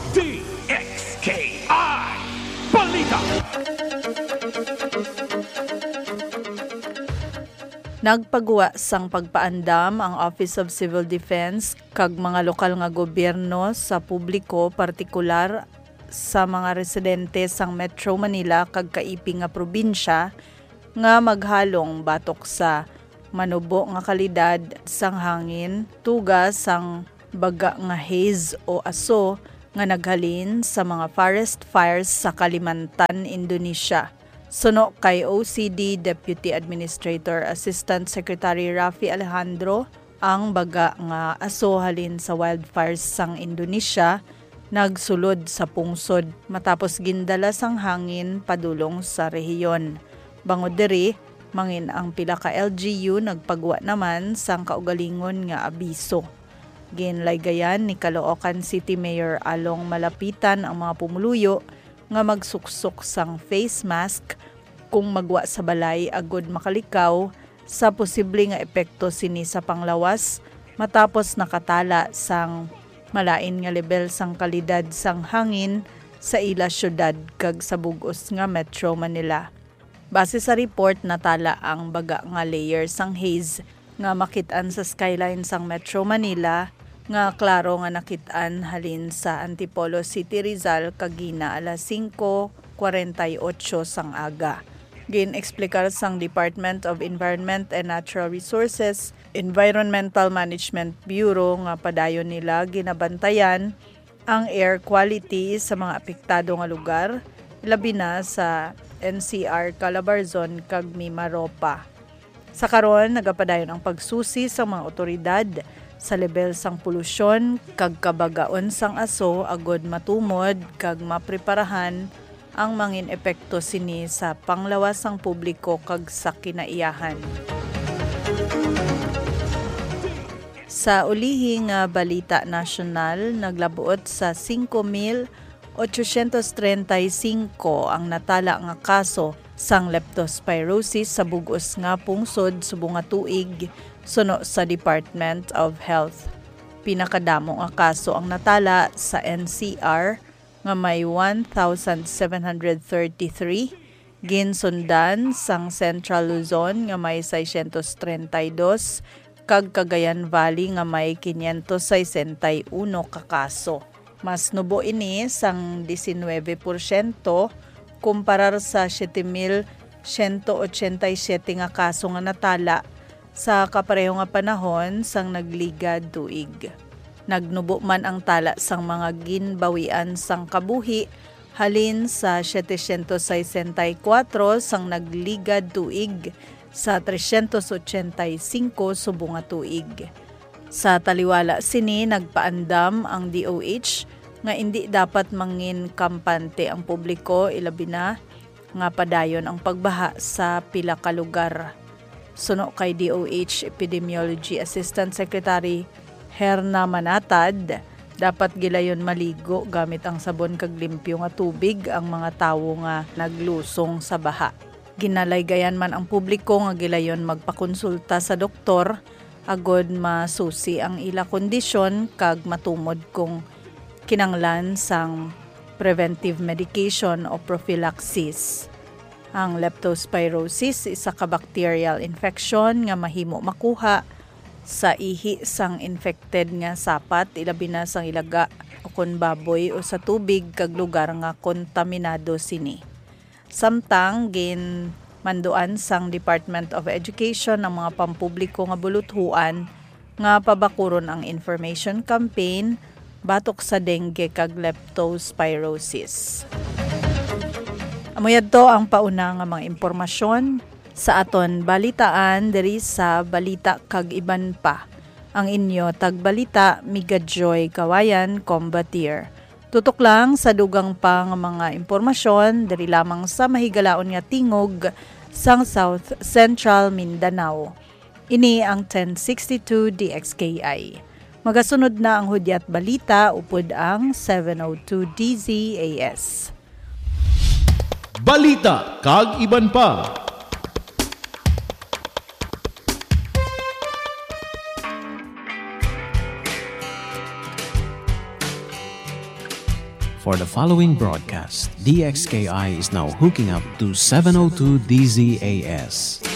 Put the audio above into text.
DXKI Balita. Nagpagawa sang pagpaandam ang Office of Civil Defense kag mga lokal nga gobyerno sa publiko, partikular sa mga residente sang Metro Manila kag kaiping nga probinsya nga maghalong batok sa manubo nga kalidad sang hangin, tugas sang baga nga haze o aso nga naghalin sa mga forest fires sa Kalimantan, Indonesia. Suno kay OCD Deputy Administrator Assistant Secretary Rafi Alejandro, ang baga nga aso halin sa wildfires sang Indonesia nagsulod sa pungsod matapos gindala sang hangin padulong sa rehiyon. Bangod diri, mangin ang pila ka LGU nagpagwa naman sang kaugalingon nga abiso. Ginlaygayan ni Caloocan City Mayor Along malapitan ang mga pumuluyo nga magsuksok sang face mask kung magwa sa balay agod makalikaw sa posible nga epekto sini sa panglawas matapos nakatala sang malain nga level sang kalidad sang hangin sa ila syudad kag sa bug-os nga Metro Manila. Base sa report, natala ang baga nga layer sang haze nga makit-an sa skyline sang Metro Manila nga klaro nga nakit-an halin sa Antipolo City, Rizal kagina alas 5:48 sang aga. Gin-eksplikar sang Department of Environment and Natural Resources Environmental Management Bureau nga padayon nila ginabantayan ang air quality sa mga apektado nga lugar, labi na sa NCR, Calabarzon kag Mimaropa. Sa karon nagapadayon ang pagsusi sa mga otoridad sa level sang polusyon kag kabagaon sang aso agod matumod kag mapreparahan ang mangin epekto sini sa panglawas sang publiko kag sa kinaiyahan. Sa ulihi nga balita nasyonal, naglabuot sa 5,835 ang natala nga kaso sang leptospirosis sa bug-os nga pungsod subong nga tuig suno sa Department of Health. Pinakadamo nga kaso ang natala sa NCR nga may 1,733, ginsundan sang Central Luzon nga may 632, kag Cagayan Valley nga may 561 ka kaso. Mas nubo ini sang 19% kumparar sa 7,187 nga kaso nga natala sa kapareho nga panahon sang nagligad tuig. Nagnubo man ang tala sang mga ginbawian sang kabuhi halin sa 764 sang nagligad tuig sa 385 subong nga tuig. Sa taliwala sini nagpaandam ang DOH nga hindi dapat mangin kampante ang publiko, ilabi na nga padayon ang pagbaha sa pila ka lugar. Suno kay DOH Epidemiology Assistant Secretary Herna Manatad, dapat gilayon maligo gamit ang sabon kag limpyo nga tubig ang mga tawo nga naglusong sa baha. Ginalaygayan man ang publiko nga gilayon magpakonsulta sa doktor agod masusi ang ila kondisyon kag matumod kung kinanglan sang preventive medication o prophylaxis. Ang leptospirosis isa ka bacterial infection nga mahimo makuha sa ihi sang infected nga sapat, ilabi na sang ilaga o kon baboy o sa tubig kag lugar nga kontaminado sini. Samtang gin manduan sang Department of Education ang mga pampubliko nga buluthuan nga pabakuron ang information campaign batok sa dengue kag leptospirosis. Amuyad to ang pauna nga mga impormasyon sa aton balitaan diri sa Balita kag Iban pa. Ang inyo tagbalita Miga Joy Kawayan Combatier. Tutok lang sa dugang pa nga mga impormasyon diri lamang sa mahigalaon nga tingog sang South Central Mindanao. Ini ang 1062 DXKI. Magasunod na ang hudyat balita upod ang 702 DZAS. Balita kag Iban pa. For the following broadcast, DXKI is now hooking up to 702 DZAS.